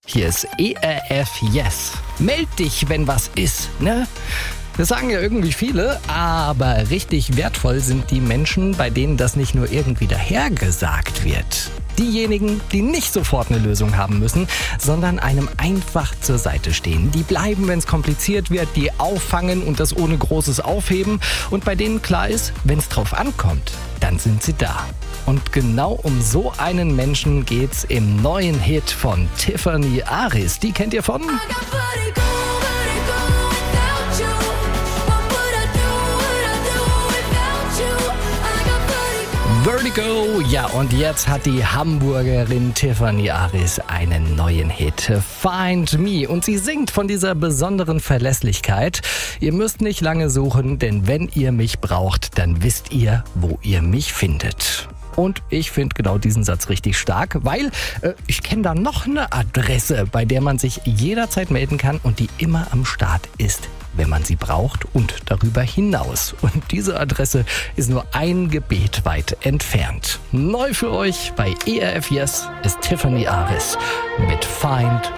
Hier ist ERF Yes. Meld dich, wenn was ist, ne? Das sagen ja irgendwie viele, aber richtig wertvoll sind die Menschen, bei denen das nicht nur irgendwie dahergesagt wird. Diejenigen, die nicht sofort eine Lösung haben müssen, sondern einem einfach zur Seite stehen. Die bleiben, wenn es kompliziert wird, die auffangen und das ohne großes Aufheben. Und bei denen klar ist, wenn es drauf ankommt, dann sind sie da. Und genau um so einen Menschen geht's im neuen Hit von Tiffany Aris. Die kennt ihr von? Vertigo, ja, und jetzt hat die Hamburgerin Tiffany Aris einen neuen Hit, Find Me, und sie singt von dieser besonderen Verlässlichkeit. Ihr müsst nicht lange suchen, denn wenn ihr mich braucht, dann wisst ihr, wo ihr mich findet. Und ich finde genau diesen Satz richtig stark, weil ich kenne da noch eine Adresse, bei der man sich jederzeit melden kann und die immer am Start ist, wenn man sie braucht und darüber hinaus. Und diese Adresse ist nur ein Gebet weit entfernt. Neu für euch bei ERF Yes ist Tiffany Aris mit Find